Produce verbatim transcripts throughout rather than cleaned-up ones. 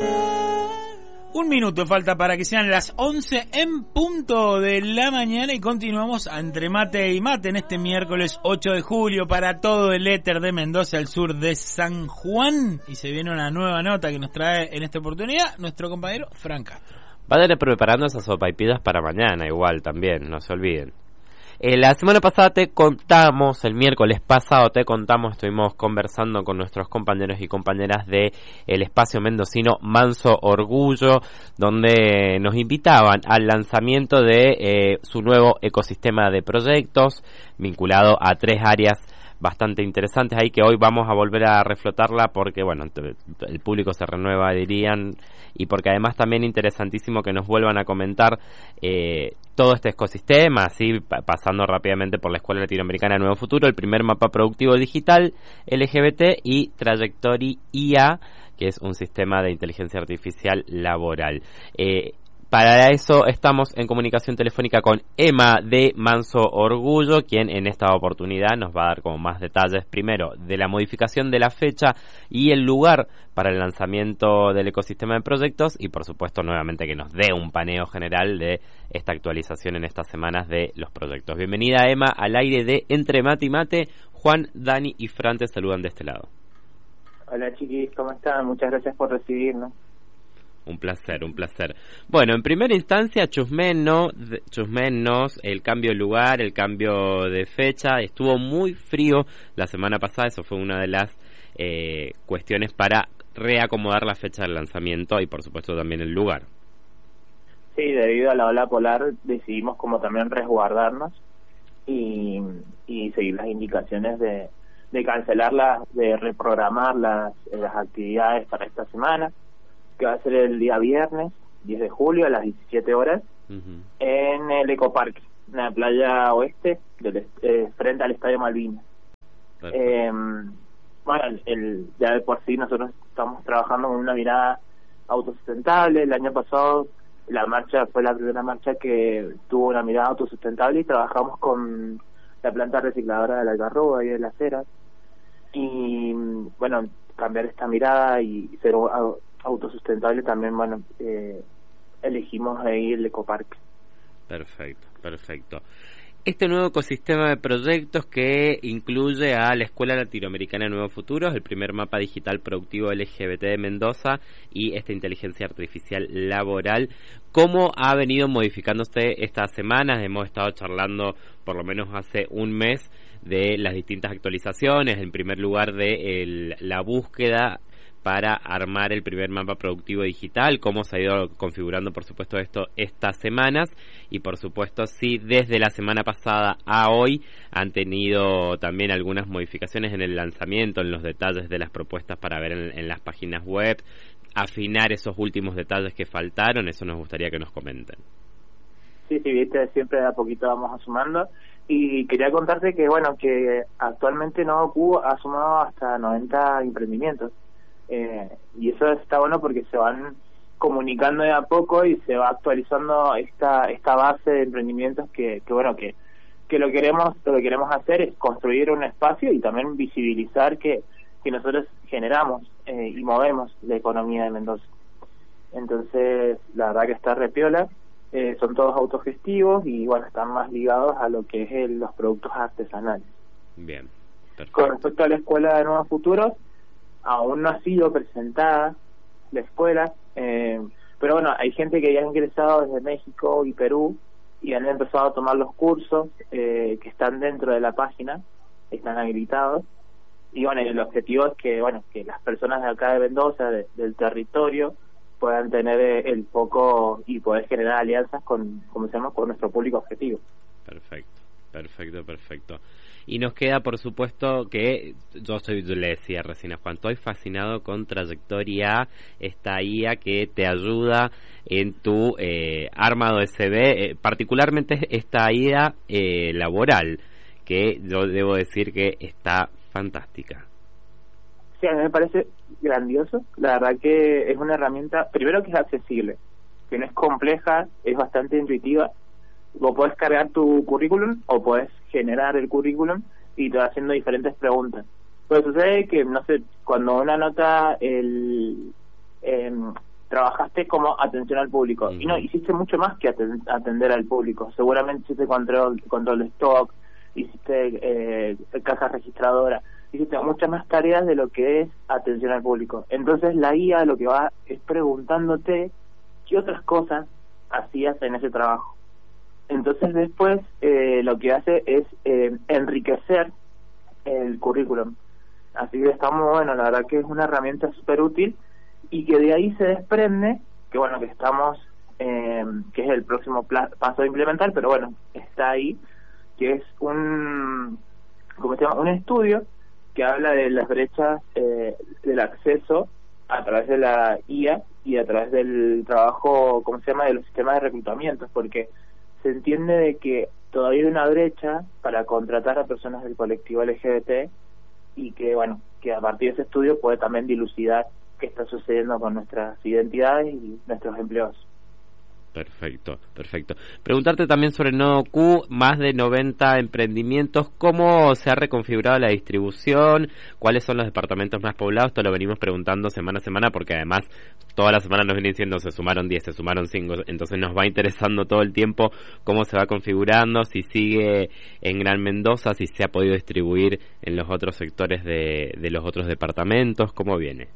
Un minuto falta para que sean las once en punto de la mañana y continuamos a Entre Mate y Mate en este miércoles ocho de julio para todo el éter de Mendoza, al sur de San Juan. Y se viene una nueva nota que nos trae en esta oportunidad nuestro compañero Fran Castro. Vayan preparando esas sopaipidas para mañana igual también, no se olviden. Eh, la semana pasada te contamos, el miércoles pasado te contamos, estuvimos conversando con nuestros compañeros y compañeras de el espacio mendocino Manso Orgullo, donde nos invitaban al lanzamiento de eh, su nuevo ecosistema de proyectos vinculado a tres áreas bastante interesantes ahí que hoy vamos a volver a reflotarla porque, bueno, el público se renueva, dirían, y porque además también interesantísimo que nos vuelvan a comentar eh, todo este ecosistema, así pasando rápidamente por la Escuela Latinoamericana de Nuevo Futuro, el primer mapa productivo digital L G B T y Trajectory I A, que es un sistema de inteligencia artificial laboral. Eh, Para eso estamos en comunicación telefónica con Emma de Manso Orgullo, quien en esta oportunidad nos va a dar como más detalles, primero, de la modificación de la fecha y el lugar para el lanzamiento del ecosistema de proyectos y, por supuesto, nuevamente que nos dé un paneo general de esta actualización en estas semanas de los proyectos. Bienvenida, Emma, al aire de Entre Mate y Mate. Juan, Dani y Fran te saludan de este lado. Hola, chiquis, ¿cómo están? Muchas gracias por recibirnos. Un placer, un placer. Bueno, en primera instancia, chusmenos, chusmenos, el cambio de lugar, el cambio de fecha. Estuvo muy frío la semana pasada, eso fue una de las eh, cuestiones para reacomodar la fecha del lanzamiento y, por supuesto, también el lugar. Sí, debido a la ola polar decidimos como también resguardarnos y, y seguir las indicaciones de, de cancelarlas, de reprogramar las, las actividades para esta semana, que va a ser el día viernes, diez de julio, a las diecisiete horas, uh-huh. en el Ecoparque, en la playa oeste, del, eh, frente al Estadio Malvinas. Eh, bueno, el, el, ya de por sí nosotros estamos trabajando con una mirada autosustentable. El año pasado la marcha fue la primera marcha que tuvo una mirada autosustentable y trabajamos con la planta recicladora de la Algarroba y de las Heras. Y bueno, cambiar esta mirada y ser autosustentable también, bueno, eh, elegimos ahí el Ecoparque. Perfecto, perfecto. Este nuevo ecosistema de proyectos que incluye a la Escuela Latinoamericana de Nuevos Futuros, el primer mapa digital productivo L G B T de Mendoza y esta inteligencia artificial laboral, ¿cómo ha venido modificándose estas semanas? Hemos estado charlando por lo menos hace un mes de las distintas actualizaciones, en primer lugar de el, la búsqueda para armar el primer mapa productivo digital, cómo se ha ido configurando, por supuesto, esto estas semanas, y por supuesto, sí, desde la semana pasada a hoy han tenido también algunas modificaciones en el lanzamiento, en los detalles de las propuestas para ver en, en las páginas web, afinar esos últimos detalles que faltaron, eso nos gustaría que nos comenten. Sí, sí, viste, siempre de a poquito vamos sumando, y quería contarte que, bueno, que actualmente Novocubo ha sumado hasta noventa emprendimientos. Eh, y eso está bueno porque se van comunicando de a poco y se va actualizando esta esta base de emprendimientos que, que bueno que que lo queremos lo que queremos hacer es construir un espacio y también visibilizar que que nosotros generamos eh, y movemos la economía de Mendoza. Entonces la verdad que está repiola, eh, son todos autogestivos y bueno, están más ligados a lo que es el, los productos artesanales. Bien, perfecto. Con respecto a la Escuela de Nuevos Futuros, aún no ha sido presentada la escuela, eh, pero bueno, hay gente que ya ha ingresado desde México y Perú y han empezado a tomar los cursos eh, que están dentro de la página, están habilitados, y bueno, el objetivo es que bueno que las personas de acá de Mendoza, de, del territorio, puedan tener el foco y poder generar alianzas con, como se llama, con nuestro público objetivo. Perfecto, perfecto, perfecto. Y nos queda, por supuesto, que yo soy, yo le decía recién a Juan, estoy fascinado con Trajectoria, esta I A que te ayuda en tu eh, armado S B, eh, particularmente esta I A eh, laboral, que yo debo decir que está fantástica. Sí, a mí me parece grandioso, la verdad que es una herramienta, primero que es accesible, que no es compleja, es bastante intuitiva. Vos podés cargar tu currículum o podés generar el currículum y te va haciendo diferentes preguntas. Pero sucede que, no sé, cuando uno anota el, eh, trabajaste como atención al público. Uh-huh. Y no, hiciste mucho más que aten- atender al público. Seguramente hiciste control, control de stock, hiciste eh, caja registradora, hiciste muchas más tareas de lo que es atención al público. Entonces la I A lo que va es preguntándote qué otras cosas hacías en ese trabajo. Entonces después eh, lo que hace es eh, enriquecer el currículum. Así que está muy bueno, la verdad que es una herramienta súper útil, y que de ahí se desprende que bueno, que estamos eh, que es el próximo pla- paso de implementar, pero bueno, está ahí, que es un ¿cómo se llama? Un estudio que habla de las brechas eh, del acceso a través de la I A y a través del trabajo, ¿cómo se llama?, de los sistemas de reclutamiento, porque se entiende de que todavía hay una brecha para contratar a personas del colectivo L G B T, y que bueno, que a partir de ese estudio puede también dilucidar qué está sucediendo con nuestras identidades y nuestros empleos. Perfecto, perfecto. Preguntarte también sobre Nodo Q, más de noventa emprendimientos, ¿cómo se ha reconfigurado la distribución? ¿Cuáles son los departamentos más poblados? Esto lo venimos preguntando semana a semana, porque además toda la semana nos vienen diciendo se sumaron diez, se sumaron cinco, entonces nos va interesando todo el tiempo cómo se va configurando, si sigue en Gran Mendoza, si se ha podido distribuir en los otros sectores de, de los otros departamentos, ¿cómo viene?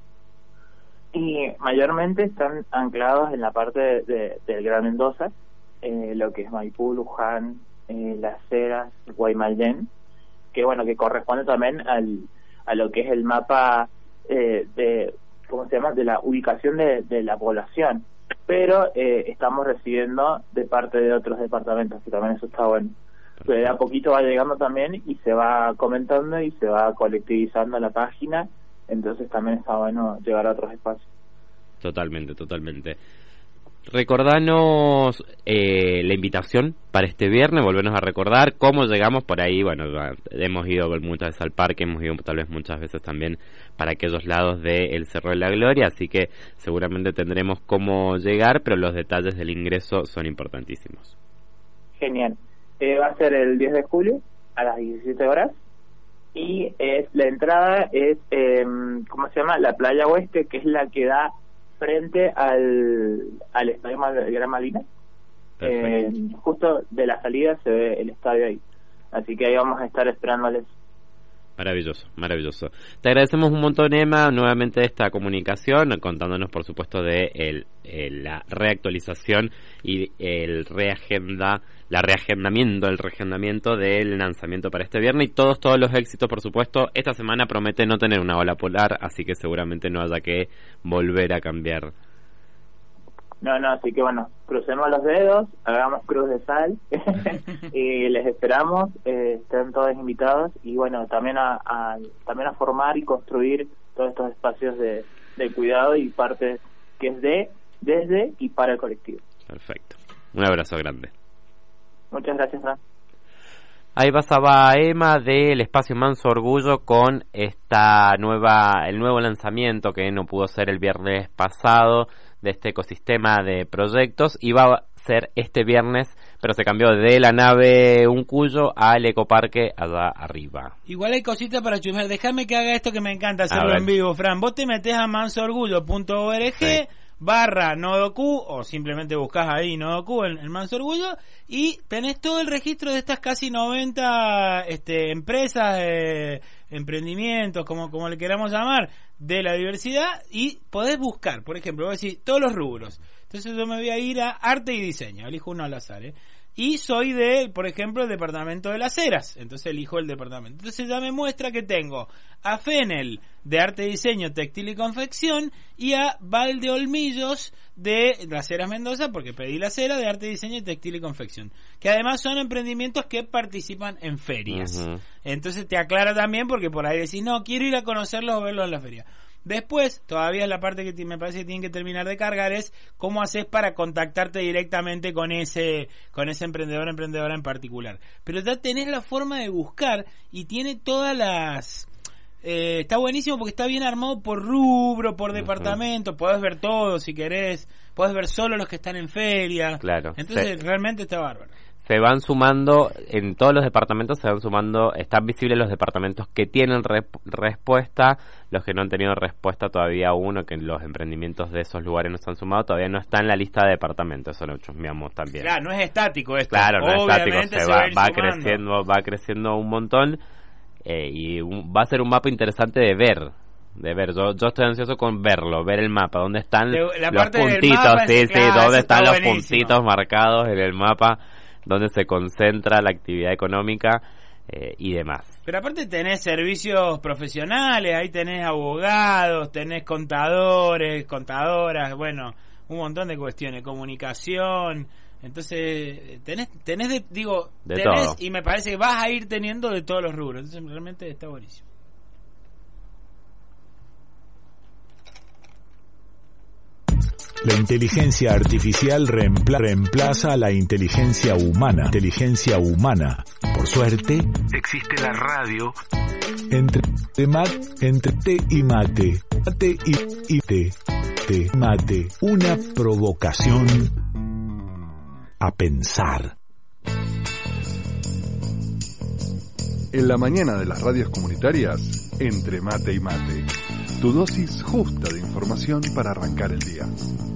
Y mayormente están anclados en la parte de, de, del Gran Mendoza, eh, lo que es Maipú, Luján, eh, Las Heras, Guaymallén, que bueno, que corresponde también al a lo que es el mapa eh, de, ¿cómo se llama?, de la ubicación de, de la población, pero eh, estamos recibiendo de parte de otros departamentos, que también eso está bueno. Pero de a poquito va llegando también y se va comentando y se va colectivizando la página. Entonces también está bueno llegar a otros espacios. Totalmente, totalmente. Recordanos eh, la invitación para este viernes, volvernos a recordar cómo llegamos por ahí. Bueno, hemos ido muchas veces al parque, hemos ido tal vez muchas veces también para aquellos lados del Cerro de la Gloria, así que seguramente tendremos cómo llegar, pero los detalles del ingreso son importantísimos. Genial. Eh, va a ser el diez de julio a las diecisiete horas. Y es la entrada es, eh, ¿cómo se llama?, la Playa Oeste, que es la que da frente al, al Estadio Mal- Gran Malvinas. Eh, justo de la salida se ve el estadio ahí. Así que ahí vamos a estar esperándoles. Maravilloso, maravilloso. Te agradecemos un montón, Emma, nuevamente esta comunicación, contándonos, por supuesto, de el, el, la reactualización y el reagenda, la reagendamiento, el reagendamiento del lanzamiento para este viernes, y todos, todos los éxitos, por supuesto. Esta semana promete no tener una ola polar, así que seguramente no haya que volver a cambiar. No, no, así que bueno, crucemos los dedos, hagamos cruz de sal y les esperamos, eh, estén todos invitados, y bueno, también a, a también a formar y construir todos estos espacios de, de cuidado y parte que es de, desde y para el colectivo. Perfecto. Un abrazo grande. Muchas gracias, Fran. Ahí pasaba Emma del Espacio Manso Orgullo con esta nueva, el nuevo lanzamiento que no pudo ser el viernes pasado de este ecosistema de proyectos. Iba a ser este viernes, pero se cambió de la nave Uncuyo al ecoparque allá arriba. Igual hay cositas para chusmear. Déjame que haga esto que me encanta hacerlo en vivo, Fran. Vos te metés a mansoorgullo punto org, sí, barra Nodo Q, o simplemente buscás ahí Nodo Q en el Manso Orgullo, y tenés todo el registro de estas casi noventa este, empresas, eh, emprendimientos, como, como le queramos llamar, de la diversidad, y podés buscar, por ejemplo, vos decís todos los rubros. Entonces yo me voy a ir a arte y diseño, elijo uno al azar, ¿eh? Y soy de, por ejemplo, el departamento de Las Heras, entonces elijo el departamento. Entonces ya me muestra que tengo a Fenel de arte, diseño, textil y confección, y a Valdeolmillos de Las Heras Mendoza, porque pedí Las Heras de arte, diseño, textil y confección, que además son emprendimientos que participan en ferias. Uh-huh. Entonces te aclara también, porque por ahí decís, no, quiero ir a conocerlos o verlos en la feria. Después, todavía es la parte que te, me parece que tienen que terminar de cargar, es cómo haces para contactarte directamente con ese con ese emprendedor, emprendedora en particular. Pero ya tenés la forma de buscar y tiene todas las... Eh, está buenísimo porque está bien armado por rubro, por departamento, uh-huh. Podés ver todo si querés, podés ver solo los que están en feria. Claro. Entonces sí. Realmente está bárbaro. se van sumando, en todos los departamentos se van sumando, están visibles los departamentos que tienen rep- respuesta, los que no han tenido respuesta todavía uno, que los emprendimientos de esos lugares no se han sumado, todavía no está en la lista de departamentos, eso lo chusmeamos también. Claro, no es estático esto. Claro, no Obviamente es estático, se, se va, va, va creciendo, va creciendo un montón, eh, y un, va a ser un mapa interesante de ver. De ver, yo, yo estoy ansioso con verlo, ver el mapa, dónde están la los puntitos, sí, es, sí, claro, dónde están los buenísimo. puntitos marcados en el mapa, donde se concentra la actividad económica eh, y demás. Pero aparte tenés servicios profesionales, ahí tenés abogados, tenés contadores, contadoras, bueno, un montón de cuestiones, comunicación, entonces tenés, tenés de, digo, de tenés todo. Y me parece que vas a ir teniendo de todos los rubros, entonces realmente está buenísimo. La inteligencia artificial reempla- reemplaza a la inteligencia humana. Inteligencia humana. Por suerte, existe la radio. Entre, de mat, entre té y mate. Mate y, y té. Té, mate. Una provocación a pensar. En la mañana de las radios comunitarias, Entre Mate y Mate. Tu dosis justa de información para arrancar el día.